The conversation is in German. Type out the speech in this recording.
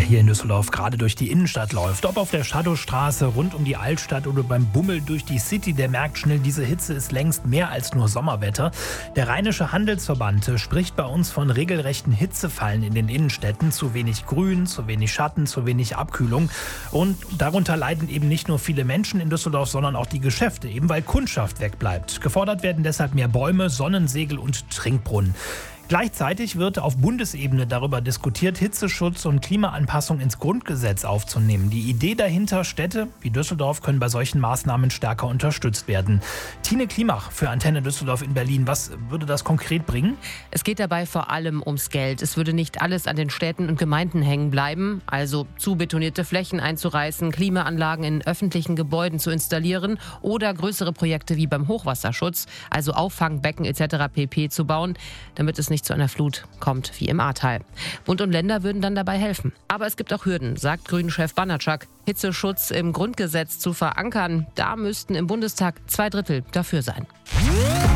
der hier in Düsseldorf gerade durch die Innenstadt läuft. Ob auf der Shadowstraße, rund um die Altstadt oder beim Bummel durch die City, der merkt schnell, diese Hitze ist längst mehr als nur Sommerwetter. Der Rheinische Handelsverband spricht bei uns von regelrechten Hitzefallen in den Innenstädten. Zu wenig Grün, zu wenig Schatten, zu wenig Abkühlung. Und darunter leiden eben nicht nur viele Menschen in Düsseldorf, sondern auch die Geschäfte, eben weil Kundschaft wegbleibt. Gefordert werden deshalb mehr Bäume, Sonnensegel und Trinkbrunnen. Gleichzeitig wird auf Bundesebene darüber diskutiert, Hitzeschutz und Klimaanpassung ins Grundgesetz aufzunehmen. Die Idee dahinter, Städte wie Düsseldorf können bei solchen Maßnahmen stärker unterstützt werden. Tine Klimach für Antenne Düsseldorf in Berlin. Was würde das konkret bringen? Es geht dabei vor allem ums Geld. Es würde nicht alles an den Städten und Gemeinden hängen bleiben, also zu betonierte Flächen einzureißen, Klimaanlagen in öffentlichen Gebäuden zu installieren oder größere Projekte wie beim Hochwasserschutz, also Auffangbecken etc. pp. Zu bauen, damit es nicht zu einer Flut kommt wie im Ahrtal. Bund und Länder würden dann dabei helfen. Aber es gibt auch Hürden, sagt Grünen-Chef Banatschak. Hitzeschutz im Grundgesetz zu verankern, da müssten im Bundestag 2/3 dafür sein.